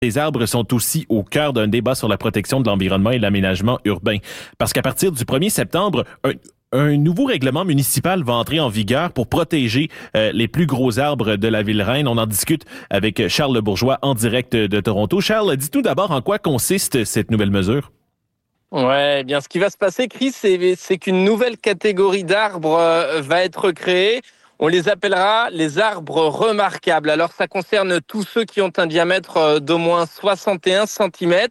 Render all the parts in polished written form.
Les arbres sont aussi au cœur d'un débat sur la protection de l'environnement et l'aménagement urbain. Parce qu'à partir du 1er septembre, un nouveau règlement municipal va entrer en vigueur pour protéger les plus gros arbres de la ville reine. On en discute avec Charles Le Bourgeois en direct de Toronto. Charles, dites-nous d'abord en quoi consiste cette nouvelle mesure. Ouais, eh bien, ce qui va se passer, Chris, c'est qu'une nouvelle catégorie d'arbres va être créée. On les appellera les arbres remarquables. Alors, ça concerne tous ceux qui ont un diamètre d'au moins 61 cm.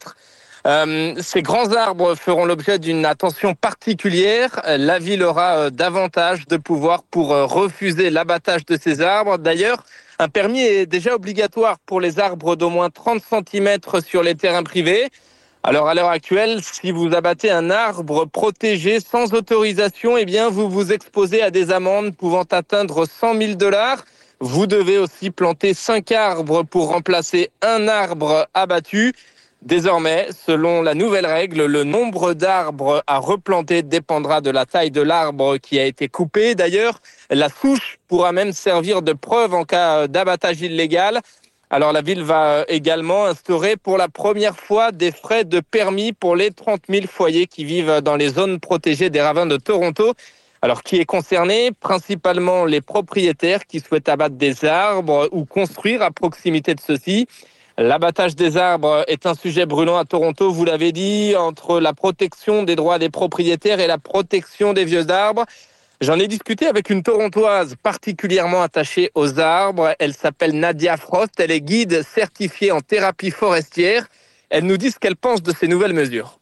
Ces grands arbres feront l'objet d'une attention particulière. La ville aura davantage de pouvoir pour refuser l'abattage de ces arbres. D'ailleurs, un permis est déjà obligatoire pour les arbres d'au moins 30 cm sur les terrains privés. Alors, à l'heure actuelle, si vous abattez un arbre protégé sans autorisation, eh bien, vous vous exposez à des amendes pouvant atteindre $100,000. Vous devez aussi planter 5 arbres pour remplacer un arbre abattu. Désormais, selon la nouvelle règle, le nombre d'arbres à replanter dépendra de la taille de l'arbre qui a été coupé. D'ailleurs, la souche pourra même servir de preuve en cas d'abattage illégal. Alors, la ville va également instaurer pour la première fois des frais de permis pour les 30 000 foyers qui vivent dans les zones protégées des ravins de Toronto. Alors, qui est concerné? Principalement les propriétaires qui souhaitent abattre des arbres ou construire à proximité de ceux-ci. L'abattage des arbres est un sujet brûlant à Toronto, vous l'avez dit, entre la protection des droits des propriétaires et la protection des vieux arbres. J'en ai discuté avec une Torontoise particulièrement attachée aux arbres. Elle s'appelle Nadia Frost. Elle est guide certifiée en thérapie forestière. Elle nous dit ce qu'elle pense de ces nouvelles mesures.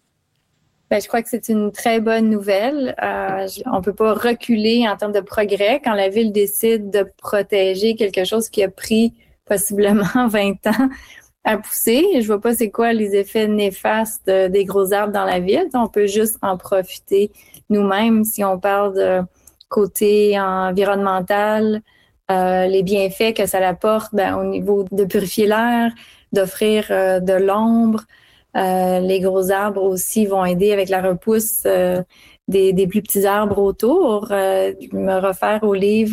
Je crois que c'est une très bonne nouvelle. On peut pas reculer en termes de progrès quand la ville décide de protéger quelque chose qui a pris possiblement 20 ans à pousser. Je vois pas c'est quoi les effets néfastes des gros arbres dans la ville. On peut juste en profiter nous-mêmes si on parle de côté environnemental, les bienfaits que ça apporte au niveau de purifier l'air, d'offrir de l'ombre. Les gros arbres aussi vont aider avec la repousse des plus petits arbres autour. Je me réfère au livre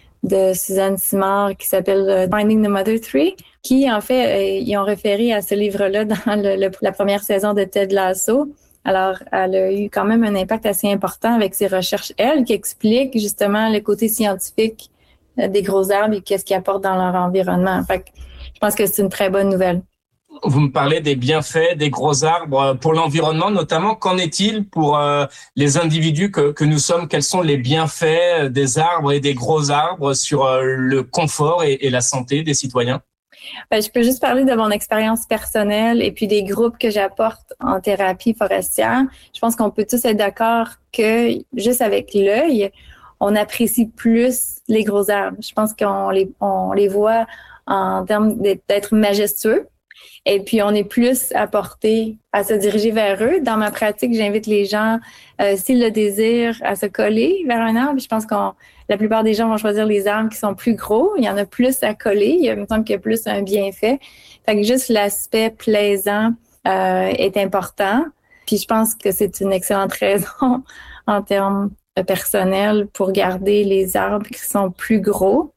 de Suzanne Simard qui s'appelle Finding the Mother Tree, qui en fait, ils ont référé à ce livre-là dans la première saison de Ted Lasso. Alors, elle a eu quand même un impact assez important avec ses recherches, elle, qui explique justement le côté scientifique des gros arbres et qu'est-ce qu'ils apportent dans leur environnement. Fait que je pense que c'est une très bonne nouvelle. Vous me parlez des bienfaits des gros arbres pour l'environnement, notamment. Qu'en est-il pour les individus que nous sommes? Quels sont les bienfaits des arbres et des gros arbres sur le confort et la santé des citoyens? Je peux juste parler de mon expérience personnelle et puis des groupes que j'apporte en thérapie forestière. Je pense qu'on peut tous être d'accord que juste avec l'œil, on apprécie plus les gros arbres. Je pense qu'on les voit en termes d'être majestueux. Et puis, on est plus apporté à se diriger vers eux. Dans ma pratique, j'invite les gens, s'ils le désirent, à se coller vers un arbre. Je pense la plupart des gens vont choisir les arbres qui sont plus gros. Il y en a plus à coller. Il me semble qu'il y a plus un bienfait. Fait que juste l'aspect plaisant est important. Puis, je pense que c'est une excellente raison en termes personnels pour garder les arbres qui sont plus gros.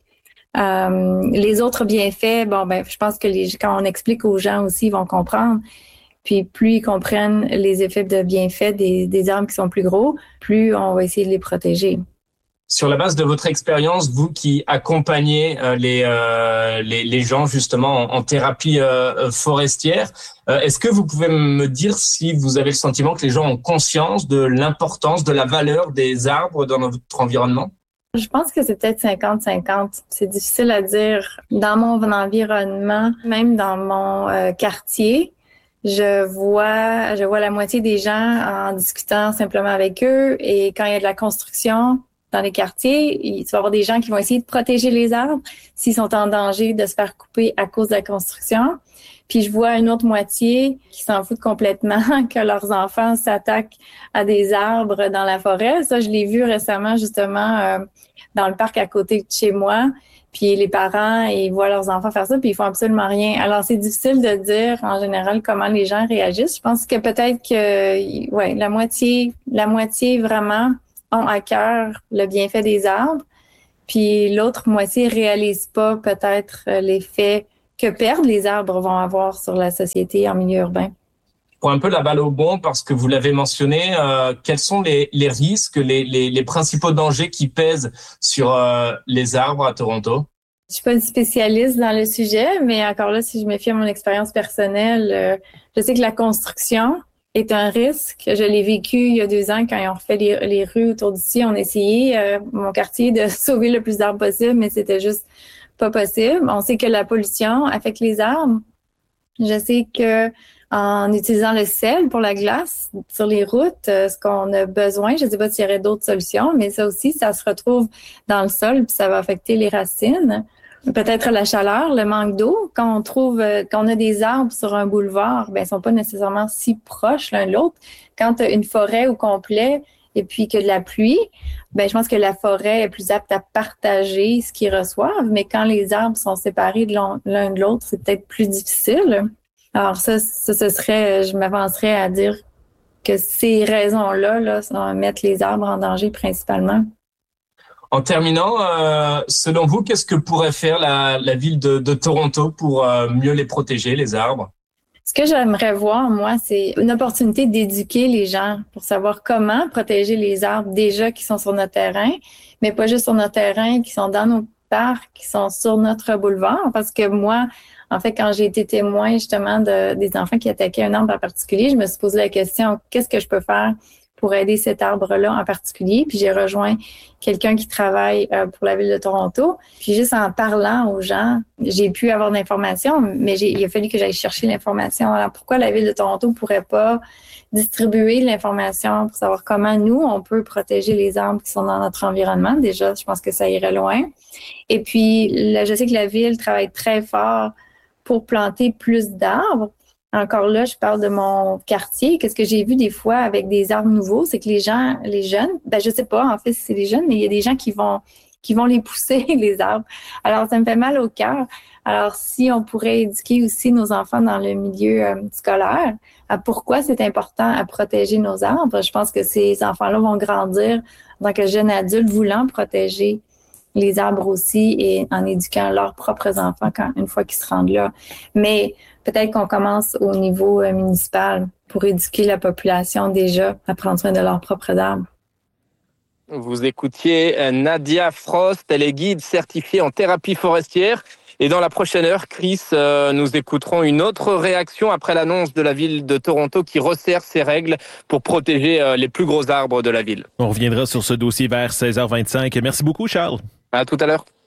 Les autres bienfaits, je pense que quand on explique aux gens aussi, ils vont comprendre. Puis plus ils comprennent les effets de bienfaits des arbres qui sont plus gros, plus on va essayer de les protéger. Sur la base de votre expérience, vous qui accompagnez les gens justement en thérapie forestière, est-ce que vous pouvez me dire si vous avez le sentiment que les gens ont conscience de l'importance, de la valeur des arbres dans votre environnement? Je pense que c'est peut-être 50-50. C'est difficile à dire. Dans mon environnement, même dans mon quartier, je vois la moitié des gens en discutant simplement avec eux. Et quand il y a de la construction dans les quartiers, il va y avoir des gens qui vont essayer de protéger les arbres s'ils sont en danger de se faire couper à cause de la construction. Puis je vois une autre moitié qui s'en foutent complètement que leurs enfants s'attaquent à des arbres dans la forêt. Ça, je l'ai vu récemment justement dans le parc à côté de chez moi. Puis les parents, ils voient leurs enfants faire ça, puis ils font absolument rien. Alors c'est difficile de dire en général comment les gens réagissent. Je pense que peut-être que la moitié vraiment ont à cœur le bienfait des arbres. Puis l'autre moitié réalise pas peut-être l'effet que perdre les arbres vont avoir sur la société en milieu urbain. Pour un peu la balle au bond, parce que vous l'avez mentionné, quels sont les risques, les principaux dangers qui pèsent sur les arbres à Toronto? Je suis pas une spécialiste dans le sujet, mais encore là, si je me fie à mon expérience personnelle, je sais que la construction est un risque. Je l'ai vécu il y a 2 ans quand ils ont refait les rues autour d'ici. On essayait, mon quartier, de sauver le plus d'arbres possible, mais c'était juste pas possible. On sait que la pollution affecte les arbres. Je sais que en utilisant le sel pour la glace sur les routes, ce qu'on a besoin, je ne sais pas s'il y aurait d'autres solutions, mais ça aussi, ça se retrouve dans le sol puis ça va affecter les racines. Peut-être la chaleur, le manque d'eau. Quand on a des arbres sur un boulevard, ben ils sont pas nécessairement si proches l'un de l'autre. Quand tu as une forêt au complet et puis que de la pluie, ben je pense que la forêt est plus apte à partager ce qu'ils reçoivent. Mais quand les arbres sont séparés de l'un de l'autre, c'est peut-être plus difficile. Alors ça serait, je m'avancerais à dire que ces raisons-là, ça mettre les arbres en danger principalement. En terminant, selon vous, qu'est-ce que pourrait faire la ville de Toronto pour mieux les protéger, les arbres? Ce que j'aimerais voir, moi, c'est une opportunité d'éduquer les gens pour savoir comment protéger les arbres déjà qui sont sur notre terrain, mais pas juste sur notre terrain, qui sont dans nos parcs, qui sont sur notre boulevard. Parce que moi, en fait, quand j'ai été témoin justement des enfants qui attaquaient un arbre en particulier, je me suis posé la question, qu'est-ce que je peux faire pour aider cet arbre-là en particulier? Puis j'ai rejoint quelqu'un qui travaille pour la ville de Toronto. Puis juste en parlant aux gens, j'ai pu avoir de l'information, mais il a fallu que j'aille chercher l'information. Alors pourquoi la ville de Toronto pourrait pas distribuer de l'information pour savoir comment nous, on peut protéger les arbres qui sont dans notre environnement? Déjà, je pense que ça irait loin. Et puis, là, je sais que la ville travaille très fort pour planter plus d'arbres. Encore là, je parle de mon quartier. Qu'est-ce que j'ai vu des fois avec des arbres nouveaux, c'est que les jeunes, ben je sais pas en fait si c'est les jeunes, mais il y a des gens qui vont les pousser, les arbres. Alors, ça me fait mal au cœur. Alors, si on pourrait éduquer aussi nos enfants dans le milieu scolaire à pourquoi c'est important à protéger nos arbres, je pense que ces enfants-là vont grandir en tant que jeunes adultes voulant protéger les arbres aussi et en éduquant leurs propres enfants une fois qu'ils se rendent là. Mais peut-être qu'on commence au niveau municipal pour éduquer la population déjà à prendre soin de leurs propres arbres. Vous écoutiez Nadia Frost, elle est guide certifiée en thérapie forestière. Et dans la prochaine heure, Chris, nous écouterons une autre réaction après l'annonce de la ville de Toronto qui resserre ses règles pour protéger les plus gros arbres de la ville. On reviendra sur ce dossier vers 16h25. Merci beaucoup, Charles. À tout à l'heure.